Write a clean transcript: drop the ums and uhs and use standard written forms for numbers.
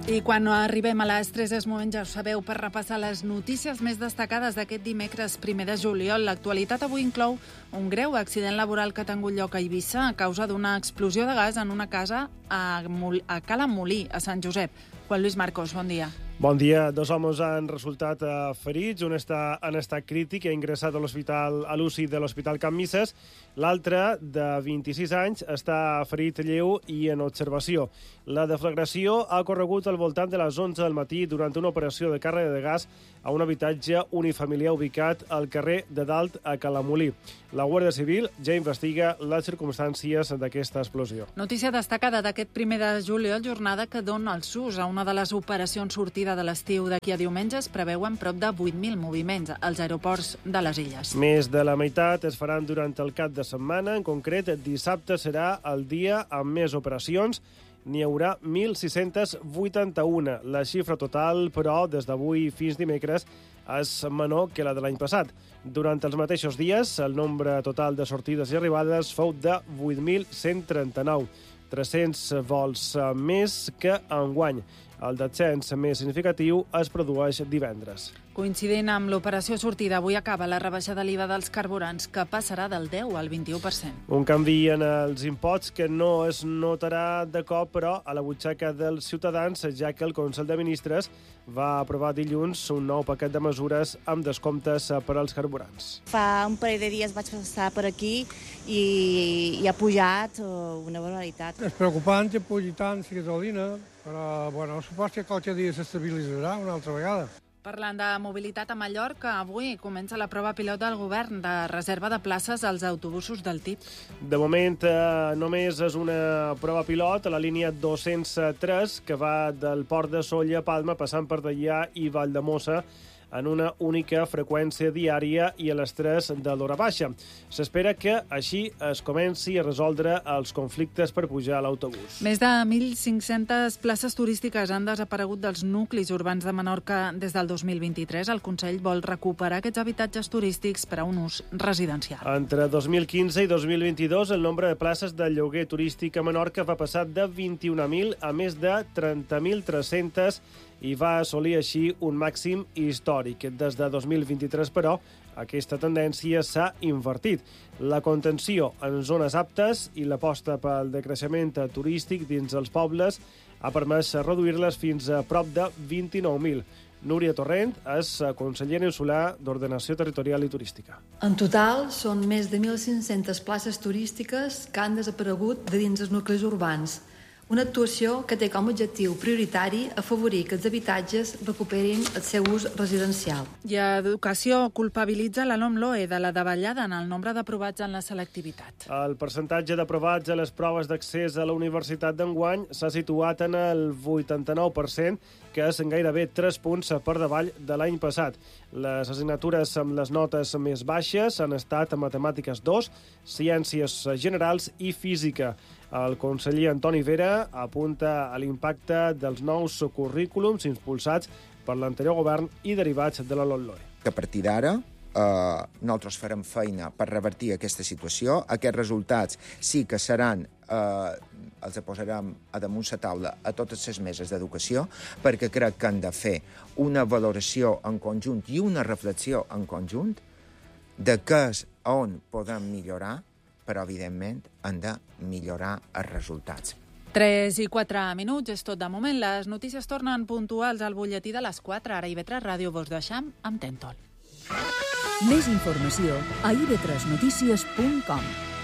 I quan arribem a les 3 és moment, ja ho sabeu, per repassar les notícies més destacades d'aquest dimecres 1 de juliol. L'actualitat avui inclou un greu accident laboral que ha tingut lloc a Eivissa a causa d'una explosió de gas en una casa a Cala Molí, a Sant Josep. Juan Luis Marcos, bon dia. Bon dia. 2 homes han resultat ferits. Un està en estat crític i ha ingressat a l'hospital a l'UCI de l'Hospital Can Misses. L'altre, de 26 anys, està ferit lleu i en observació. La deflagració ha corregut al voltant de les 11 del matí durant una operació de càrrega de gas a un habitatge unifamiliar ubicat al carrer de Dalt a Calamolí. La Guàrdia Civil ja investiga les circumstàncies d'aquesta explosió. Notícia destacada d'aquest 1 de juliol, jornada que dona el SUS a una de les operacions sortida de l'estiu. D'aquí a diumenge es preveuen prop de 8.000 moviments als aeroports de les Illes. Més de la meitat es faran durant el cap de setmana. En concret, dissabte serà el dia amb més operacions. N'hi haurà 1.681. La xifra total, però, des d'avui fins dimecres, és menor que la de l'any passat. Durant els mateixos dies, el nombre total de sortides i arribades fou de 8.139. 300 vols més que enguany. El descens més significatiu es produeix divendres. Coincidint amb l'operació sortida, avui acaba la rebaixa de l'IVA dels carburants, que passarà del 10 al 21%. Un canvi en els imposts que no es notarà de cop, però, a la butxaca dels ciutadans, ja que el Consell de Ministres va aprovar dilluns un nou paquet de mesures amb descomptes per als carburants. Fa un parell de dies vaig passar per aquí i ha pujat una barbaritat. És preocupant que pugi tant la gasolina, però supos que qualque dia s'estabilitzarà una altra vegada. Parlant de mobilitat a Mallorca, avui comença la prova pilot del govern de reserva de places als autobusos del TIP. De moment, només és una prova pilot a la línia 203, que va del Port de Sóller a Palma, passant per Deià i Valldemossa, en una única freqüència diària i a les 3 de l'hora baixa. S'espera que així es comenci a resoldre els conflictes per pujar a l'autobús. Més de 1.500 places turístiques han desaparegut dels nuclis urbans de Menorca des del 2023. El Consell vol recuperar aquests habitatges turístics per a un ús residencial. Entre 2015 i 2022, el nombre de places de lloguer turístic a Menorca va passar de 21.000 a més de 30.300 i va assolir així un màxim històric. Des de 2023, però, aquesta tendència s'ha invertit. La contenció en zones aptes i l'aposta pel decreixement turístic dins els pobles ha permès reduir-les fins a prop de 29.000. Núria Torrent és consellera insular d'Ordenació Territorial i Turística. En total, són més de 1.500 places turístiques que han desaparegut de dins els nuclis urbans. Una actuació que té com a objectiu prioritari afavorir que els habitatges recuperin el seu ús residencial. I Educació culpabilitza la LOMLOE de la davallada en el nombre d'aprovats en la selectivitat. El percentatge d'aprovats a les proves d'accés a la universitat d'enguany s'ha situat en el 89%, que és gairebé 3 punts per davall de l'any passat. Les assignatures amb les notes més baixes han estat Matemàtiques 2, Ciències Generals i Física. El conseller Antoni Vera apunta a l'impacte dels nous currículums impulsats per l'anterior govern i derivats de la LOMLOE. A partir d'ara, nosaltres farem feina per revertir aquesta situació. Aquests resultats sí que seran, els posarem a damunt la taula a totes les meses d'educació, perquè crec que han de fer una valoració en conjunt i una reflexió en conjunt de què és on podem millorar, però, evidentment, han de millorar els resultats. 3 i 4 minuts, és tot de moment. Les notícies tornen puntuals al butlletí de les 4. Ara IB3 Ràdio vos deixam amb Tentol. Més informació a ib3notícies.com.